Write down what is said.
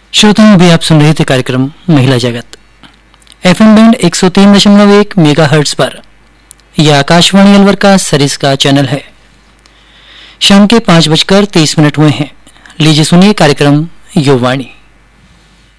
श्रोताओं, अभी आप सुन रहे थे कार्यक्रम महिला जगत एफएम बैंड 103.1 मेगाहर्ट्ज पर। यह आकाशवाणी अलवर का सरिस का चैनल है। शाम के 5:30 हुए हैं। लीजिए सुनिए कार्यक्रम युवावाणी।